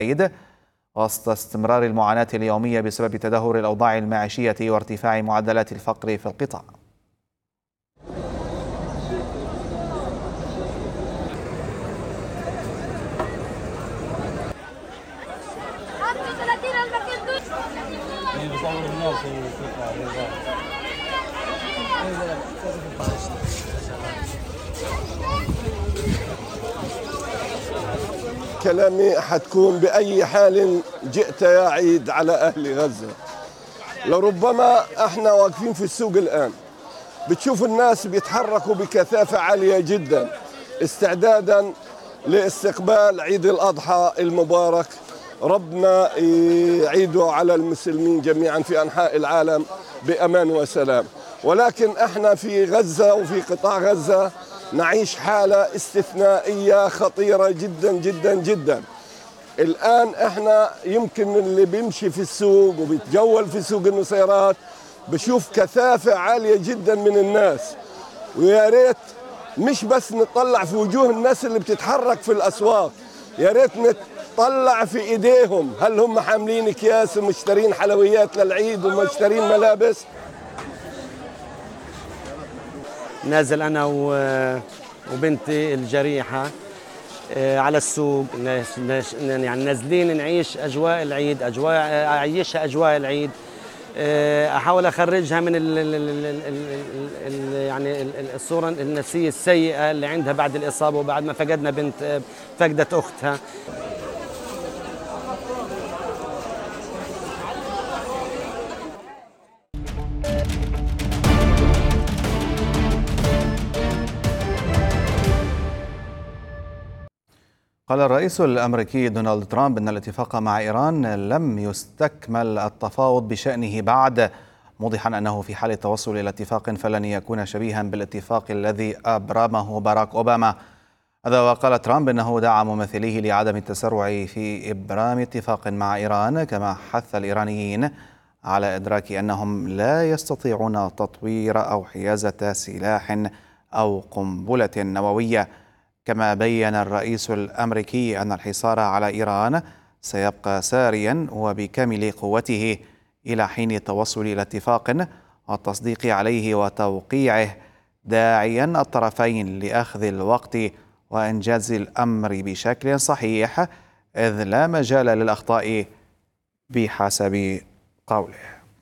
العيد وسط استمرار المعاناة اليومية بسبب تدهور الأوضاع المعيشية وارتفاع معدلات الفقر في القطاع. كلامي حتكون بأي حال جئت يا عيد على أهل غزة. لربما احنا واقفين في السوق الآن بتشوف الناس بيتحركوا بكثافة عالية جدا استعدادا لاستقبال عيد الأضحى المبارك. ربنا يعيده على المسلمين جميعا في أنحاء العالم بأمان وسلام. ولكن احنا في غزة وفي قطاع غزة نعيش حالة استثنائية خطيرة جدا جدا جدا. الآن احنا يمكن اللي بيمشي في السوق وبيتجول في سوق النصيرات بشوف كثافة عالية جدا من الناس، ويا ريت مش بس نطلع في وجوه الناس اللي بتتحرك في الأسواق، يا ريت نطلع في إيديهم هل هم حاملين أكياس ومشترين حلويات للعيد ومشترين ملابس. نازل أنا وبنتي الجريحة على السوق، يعني نازلين نعيش أجواء العيد، أعيشها أجواء العيد، أحاول أخرجها من يعني الصورة النفسية السيئة اللي عندها بعد الإصابة وبعد ما فقدنا بنت فقدت أختها. قال الرئيس الأمريكي دونالد ترامب أن الاتفاق مع إيران لم يستكمل التفاوض بشأنه بعد، موضحا أنه في حال التوصل إلى اتفاق فلن يكون شبيها بالاتفاق الذي أبرمه باراك أوباما. هذا وقال ترامب أنه دعا ممثليه لعدم التسرع في إبرام اتفاق مع إيران، كما حث الإيرانيين على إدراك أنهم لا يستطيعون تطوير أو حيازة سلاح أو قنبلة نووية. كما بين الرئيس الأمريكي أن الحصار على إيران سيبقى ساريا وبكامل قوته إلى حين التوصل إلى اتفاق والتصديق عليه وتوقيعه، داعيا الطرفين لأخذ الوقت وإنجاز الأمر بشكل صحيح، إذ لا مجال للأخطاء بحسب قوله.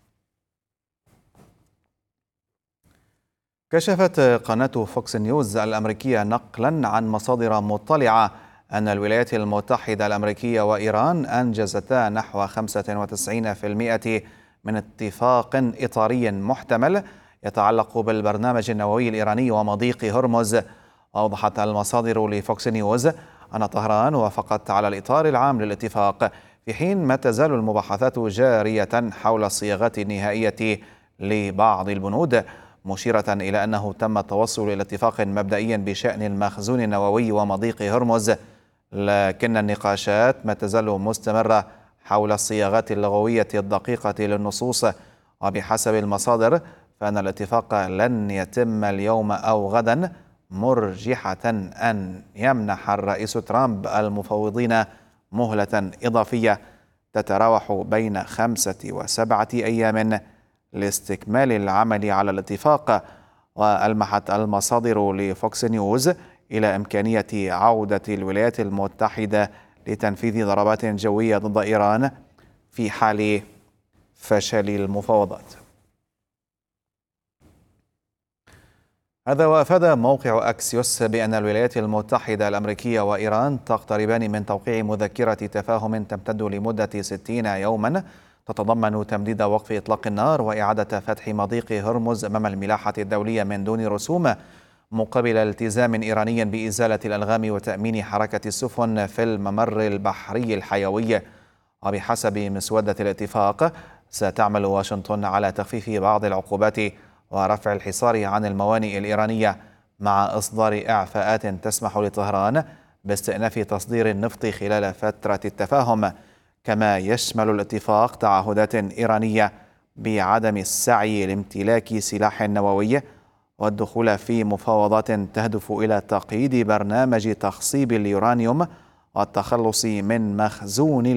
كشفت قناة فوكس نيوز الأمريكية نقلا عن مصادر مطلعة أن الولايات المتحدة الأمريكية وإيران أنجزتا نحو 95% من اتفاق إطاري محتمل يتعلق بالبرنامج النووي الإيراني ومضيق هرمز. أوضحت المصادر لفوكس نيوز أن طهران وافقت على الإطار العام للاتفاق، في حين ما تزال المباحثات جارية حول الصياغات النهائية لبعض البنود، مشيرة إلى أنه تم التوصل إلى اتفاق مبدئي بشأن المخزون النووي ومضيق هرمز، لكن النقاشات ما تزال مستمرة حول الصياغات اللغوية الدقيقة للنصوص. وبحسب المصادر فإن الاتفاق لن يتم اليوم أو غدا، مرجحة أن يمنح الرئيس ترامب المفوضين مهلة إضافية تتراوح بين 5 و7 أيام لاستكمال العمل على الاتفاق. وألمحت المصادر لفوكس نيوز إلى إمكانية عودة الولايات المتحدة لتنفيذ ضربات جوية ضد إيران في حال فشل المفاوضات. هذا وأفاد موقع أكسيوس بأن الولايات المتحدة الأمريكية وإيران تقتربان من توقيع مذكرة تفاهم تمتد لمدة 60 يوما تتضمن تمديد وقف إطلاق النار وإعادة فتح مضيق هرمز أمام الملاحة الدولية من دون رسوم، مقابل التزام إيراني بإزالة الألغام وتأمين حركة السفن في الممر البحري الحيوي. وبحسب مسودة الاتفاق ستعمل واشنطن على تخفيف بعض العقوبات ورفع الحصار عن الموانئ الإيرانية، مع إصدار إعفاءات تسمح لطهران باستئناف تصدير النفط خلال فترة التفاهم. كما يشمل الاتفاق تعهدات إيرانية بعدم السعي لامتلاك سلاح نووي والدخول في مفاوضات تهدف إلى تقييد برنامج تخصيب اليورانيوم والتخلص من مخزون